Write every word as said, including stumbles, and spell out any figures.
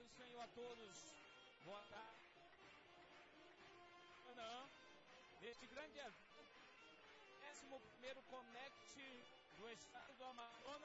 do Senhor a todos. Boa tarde. Não, neste grande evento, décimo primeiro Connect do estado do Amazonas.